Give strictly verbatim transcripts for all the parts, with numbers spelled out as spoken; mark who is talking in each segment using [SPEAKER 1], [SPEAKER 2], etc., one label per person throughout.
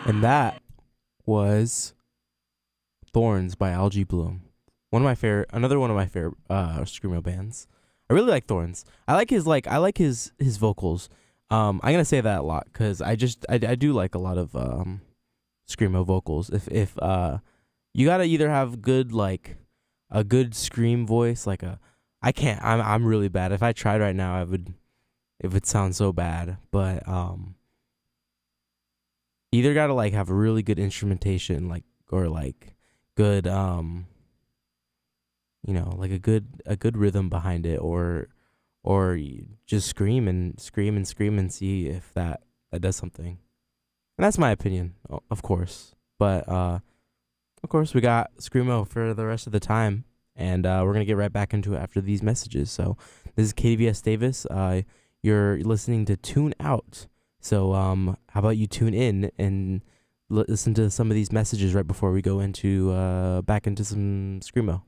[SPEAKER 1] And that was Thorns by Algae Bloom. One of my favorite, another one of my favorite uh, screamo bands. I really like Thorns. I like his like I like his his vocals. Um, I'm gonna say that a lot because I just I, I do like a lot of um, screamo vocals. If if uh, you gotta either have good like a good scream voice, like a I can't. I'm I'm really bad. If I tried right now, I would. It would sound so bad. But um, either gotta like have a really good instrumentation, like or like good um, you know, like a good a good rhythm behind it, or or you just scream and scream and scream and see if that that does something. And that's my opinion, o- of course. But uh, of course, we got screamo for the rest of the time. And uh, we're going to get right back into it after these messages. So this is K D V S Davis. Uh, you're listening to Tune Out. So um, how about you tune in and l- listen to some of these messages right before we go into uh, back into some screamo.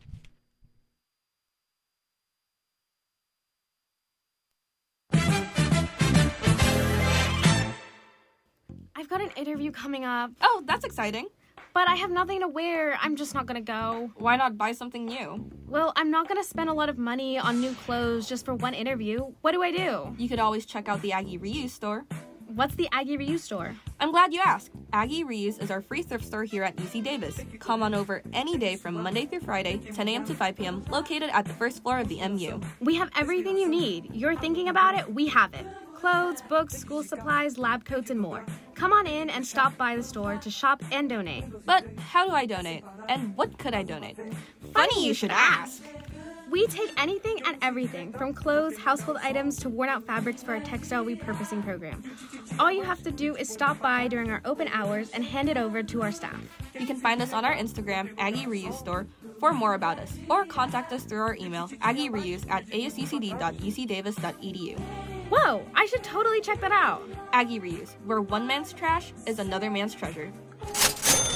[SPEAKER 2] I've got an interview coming up,
[SPEAKER 3] Oh, that's exciting.
[SPEAKER 2] but I have nothing to wear. I'm just not gonna go.
[SPEAKER 3] Why not buy something new?
[SPEAKER 2] Well, I'm not gonna spend a lot of money on new clothes just for one interview. What do I do?
[SPEAKER 3] You could always check out the Aggie Reuse store.
[SPEAKER 2] What's the Aggie Reuse store?
[SPEAKER 3] I'm glad you asked. Aggie Reuse is our free thrift store here at U C Davis. Come on over any day from Monday through Friday, ten a.m. to five p.m., located at the first floor of the M U.
[SPEAKER 2] We have everything you need. You're thinking about it, we have it. Clothes, books, school supplies, lab coats, and more. Come on in and stop by the store to shop and donate.
[SPEAKER 3] But how do I donate? And what could I donate? Funny you should ask.
[SPEAKER 2] We take anything and everything, from clothes, household items, to worn-out fabrics for our textile repurposing program. All you have to do is stop by during our open hours and hand it over to our staff.
[SPEAKER 3] You can find us on our Instagram, Aggie Reuse Store, for more about us, or contact us through our email, aggiereuse at a s u c d dot u c davis dot e d u.
[SPEAKER 2] Whoa, I should totally check that out.
[SPEAKER 3] Aggie Reuse, where one man's trash is another man's treasure.